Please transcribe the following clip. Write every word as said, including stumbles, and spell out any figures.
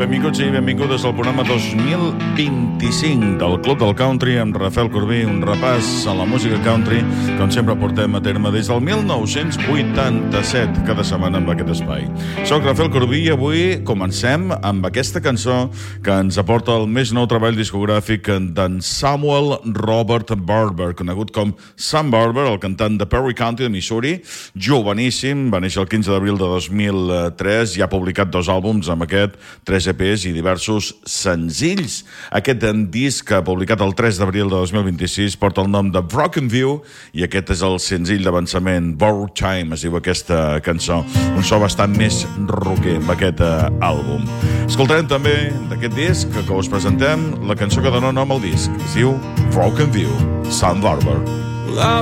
benvinguts i benvingudes al programa dos mil vint-i-cinc del Club del Country amb Rafael Corbí, un repàs a la música country que com sempre portem a terme des del mil nou-cents vuitanta-set cada setmana amb aquest espai. Soc Rafael Corbí i avui comencem amb aquesta cançó que ens aporta el més nou treball discogràfic d'en Samuel Robert Barber, conegut com Sam Barber, el cantant de Perry County de Missouri, joveníssim, va néixer el quinze d'abril de dos mil tres i ha publicat dos àlbums amb aquest, tres E Pes i diversos senzills. Aquest disc, publicat el tres d'abril de dos mil vint-i-sis, porta el nom de Broken View i aquest és el senzill d'avançament, Borrowed Time, es diu aquesta cançó. Un so bastant més rocker amb aquest uh, àlbum. Escoltarem també d'aquest disc que us presentem la cançó que dona nom al disc. Es diu Broken View, Sam Barber. Well, I